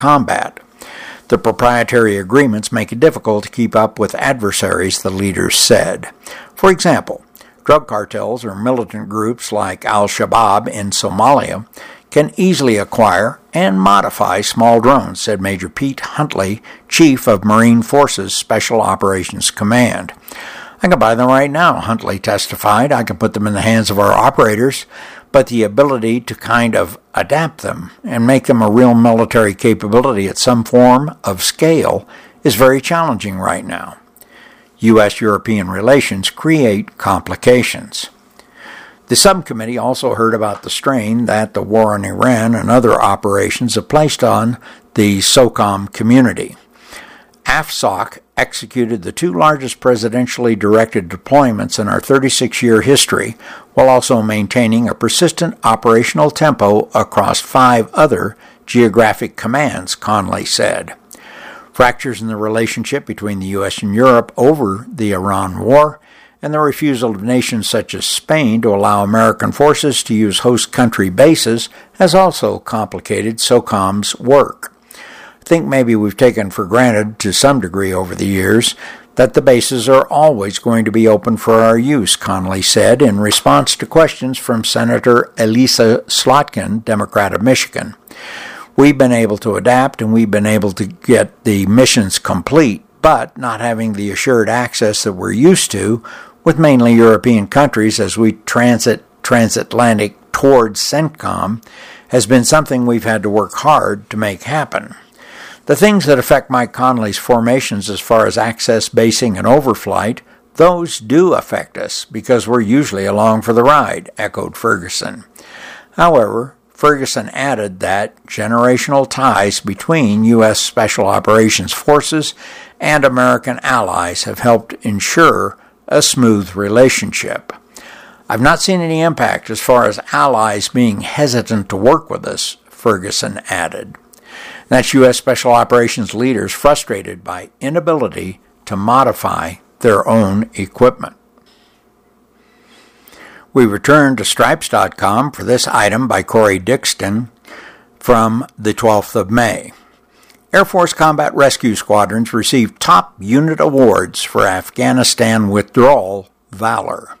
combat. The proprietary agreements make it difficult to keep up with adversaries, the leaders said. For example, drug cartels or militant groups like Al-Shabaab in Somalia can easily acquire and modify small drones, said Major Pete Huntley, Chief of Marine Forces Special Operations Command. I can buy them right now, Huntley testified. I can put them in the hands of our operators, but the ability to kind of adapt them and make them a real military capability at some form of scale is very challenging right now. U.S.-European relations create complications. The subcommittee also heard about the strain that the war in Iran and other operations have placed on the SOCOM community. AFSOC executed the two largest presidentially directed deployments in our 36-year history, while also maintaining a persistent operational tempo across 5 other geographic commands, Conley said. Fractures in the relationship between the U.S. and Europe over the Iran war and the refusal of nations such as Spain to allow American forces to use host country bases has also complicated SOCOM's work. I think maybe we've taken for granted to some degree over the years that the bases are always going to be open for our use, Conley said in response to questions from Senator Elisa Slotkin, Democrat of Michigan. We've been able to adapt and we've been able to get the missions complete, but not having the assured access that we're used to with mainly European countries as we transatlantic towards CENTCOM has been something we've had to work hard to make happen. The things that affect Mike Conley's formations as far as access, basing, and overflight, those do affect us because we're usually along for the ride, echoed Ferguson. However, Ferguson added that generational ties between U.S. Special Operations Forces and American allies have helped ensure a smooth relationship. I've not seen any impact as far as allies being hesitant to work with us, Ferguson added. That's U.S. Special Operations leaders frustrated by inability to modify their own equipment. We return to Stripes.com for this item by Corey Dixon from the 12th of May. Air Force Combat Rescue Squadrons received top unit awards for Afghanistan withdrawal valor.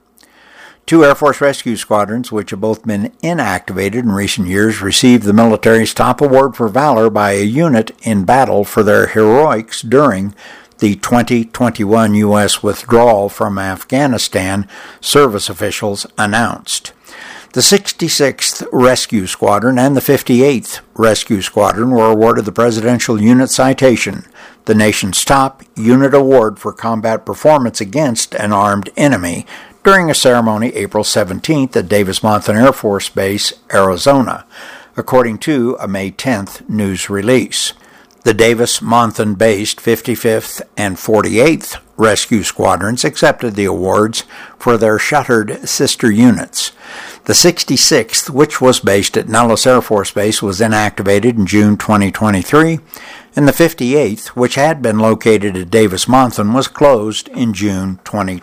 2 Air Force Rescue Squadrons, which have both been inactivated in recent years, received the military's top award for valor by a unit in battle for their heroics during the 2021 U.S. withdrawal from Afghanistan, service officials announced. The 66th Rescue Squadron and the 58th Rescue Squadron were awarded the Presidential Unit Citation, the nation's top unit award for combat performance against an armed enemy, during a ceremony April 17th at Davis-Monthan Air Force Base, Arizona, according to a May 10th news release. The Davis-Monthan-based 55th and 48th Rescue Squadrons accepted the awards for their shuttered sister units. The 66th, which was based at Nellis Air Force Base, was inactivated in June 2023, and the 58th, which had been located at Davis-Monthan, was closed in June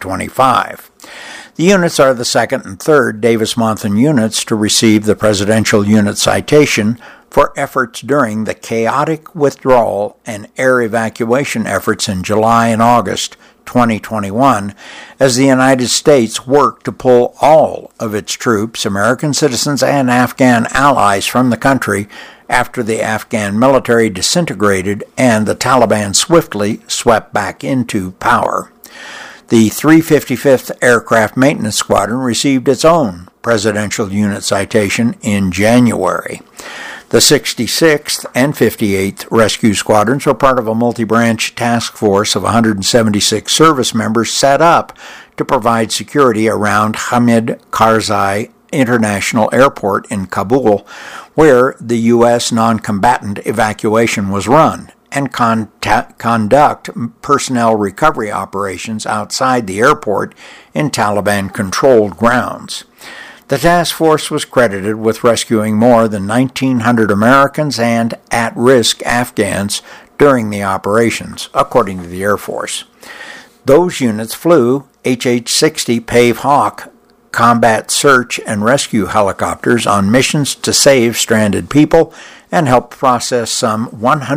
2025. The units are the second and third Davis-Monthan units to receive the Presidential Unit Citation for efforts during the chaotic withdrawal and air evacuation efforts in July and August 2021, as the United States worked to pull all of its troops, American citizens, and Afghan allies from the country after the Afghan military disintegrated and the Taliban swiftly swept back into power. The 355th Aircraft Maintenance Squadron received its own Presidential Unit Citation in January. The 66th and 58th Rescue Squadrons were part of a multi-branch task force of 176 service members set up to provide security around Hamid Karzai International Airport in Kabul, where the U.S. non-combatant evacuation was run, and conduct personnel recovery operations outside the airport in Taliban-controlled grounds. The task force was credited with rescuing more than 1,900 Americans and at-risk Afghans during the operations, according to the Air Force. Those units flew HH-60 Pave Hawk combat search and rescue helicopters on missions to save stranded people and helped process some 100